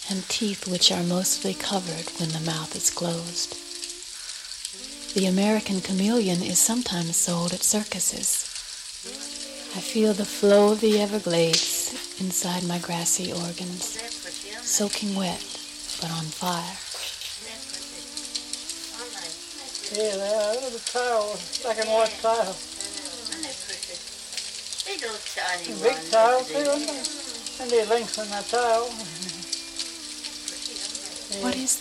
and teeth which are mostly covered when the mouth is closed. The American chameleon is sometimes sold at circuses. I feel the flow of the Everglades inside my grassy organs, soaking wet but on fire. Yeah, the tile, black and white tile. Little tiny Big tile too, and they lengthen that tile. What is